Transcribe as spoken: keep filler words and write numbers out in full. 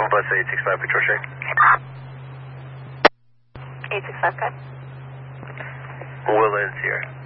Bus eight six five, Patrol Check. eight six five, cut. Will and Sierra.